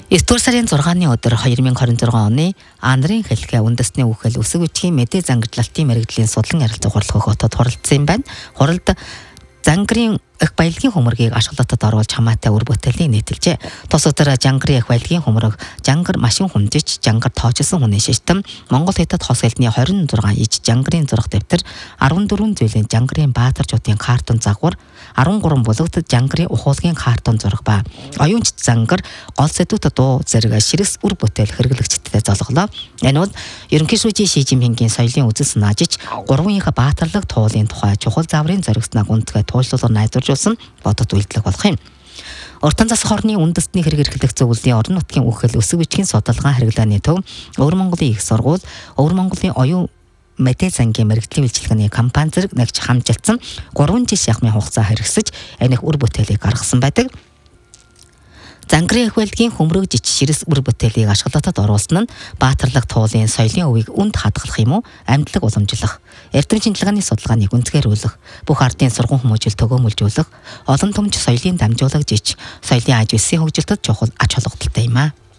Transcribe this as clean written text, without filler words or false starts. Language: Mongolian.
9-р сарын 6-ны өдөр 2026 оны Анарын хэлхээ үндэсний үхэл өсөг бичгийн мэдээ зангидлалтын мэрэгжлийн судлан ярилцах хурлах хотод хуралдсан юм байна. Хуралд Зангарын их баялагын хөмрөгийг ашиглалтад оруулж хамаатай үр бүтээлийг нийтэлжээ. Тус өдөр Жангарын их баялагын хөмрөг Жангар машин хүмжиж, Жангар тоочсон хүний шиштэм, Монгол Хятад хос хэлний 26 иж Жангарын зураг дэвтэр, 14 зүйлийн Жангарын Баатар жуудын картон загвар, 13 бүлэгт Жангарын ухуулгын картон зураг ба оюунч Зангар гол сэдвүүд дуу зэрэг ширээс үр бүтээл хэрэглэгчдэд золголоо. Энэ нь ерөнхий шүүжийн Ши Жинпингийн соёлын үзэл санаажиж, 3-ийнхаа баатарлаг туулын тухай чухал заврын зоригснаа гүнзгий туйлшуулгаар найдваржуулсан бодод үйлдэлэг болох юм. Уртан засах орны үндэстний хэрэг эрхлэх зөвлөлийн орон нутгийн үхэл өсөг бичгийн судалгаа хэрэглээний төв Өвөр Монголын их сургууль, Өвөр Монголын оюун мэдээ зангийн мэрэгжлийн үйлчилгээний компани зэрэг нэгж хамжилсан 3 жил шахмын хугацаа хэрэгсэж энэх үр бүтээлийг гаргасан байдаг. Зангарын их баялагын хөмрөг жич ширээс үр бүтээлийг ашиглалтад оруулсан нь баатарлаг туулын соёлын өвийг үнд хадгалах юм уу, амьдлаг уламжлах, эрдэм шинжилгээний судалгааны гүнзгийрүүлэх, бүх ардын сургууль хүмүүжил төгөөмөлжүүлэх, олон түмж соёлын дамжуулаг жич, соёлын аж үйлсийн хөгжилтөд чухал ач холбогдолтой юм а.